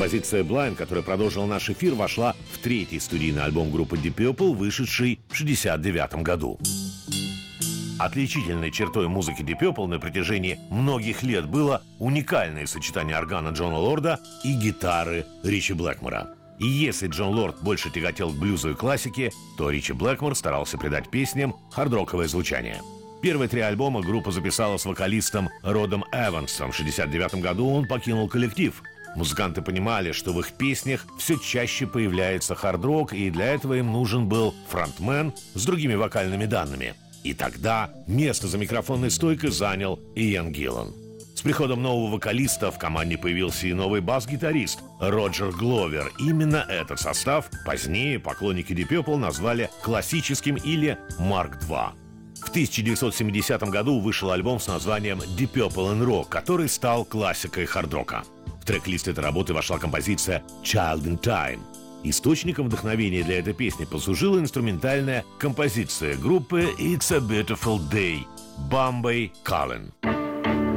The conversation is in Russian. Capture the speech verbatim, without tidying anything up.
Композиция «Blind», которая продолжила наш эфир, вошла в третий студийный альбом группы Deep Purple, вышедший в шестьдесят девятом году. Отличительной чертой музыки Deep Purple на протяжении многих лет было уникальное сочетание органа Джона Лорда и гитары Ричи Блэкмора. И если Джон Лорд больше тяготел к блюзу и классике, то Ричи Блэкмор старался придать песням хард-роковое звучание. Первые три альбома группа записала с вокалистом Родом Эвансом. В шестьдесят девятом году он покинул коллектив. Музыканты понимали, что в их песнях все чаще появляется хард-рок, и для этого им нужен был фронтмен с другими вокальными данными. И тогда место за микрофонной стойкой занял Иэн Гиллан. С приходом нового вокалиста в команде появился и новый бас-гитарист Роджер Гловер. Именно этот состав позднее поклонники Deep Purple назвали классическим или Марк два. В тысяча девятьсот семидесятом году вышел альбом с названием Deep Purple and Rock, который стал классикой хард-рока. В трек-лист этой работы вошла композиция «Child in Time». Источником вдохновения для этой песни послужила инструментальная композиция группы «It's a Beautiful Day» Бамбей Каллен.